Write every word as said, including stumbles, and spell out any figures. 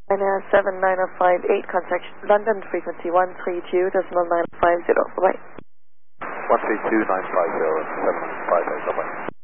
China seven nine zero five eight, contact London frequency one three two decimal nine five zero. Bye. one three two nine five zero seven five eight. Bye.